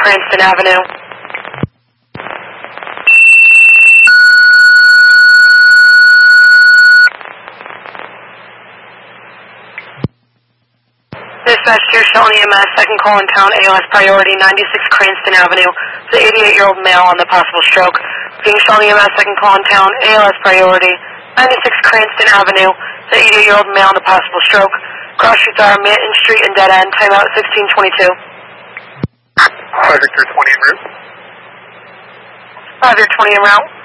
Cranston Avenue. Dispatch to Shelton EMS, second call in town, ALS priority, 96 Cranston Avenue. The 88-year-old male on the possible stroke. Being Shelton EMS, second call in town, ALS priority, 96 Cranston Avenue. The 88-year-old male on the possible stroke. Cross streets are Minton Street and dead end, timeout 1622. 5 Victor 20 en route. 5 Victor 20 en route.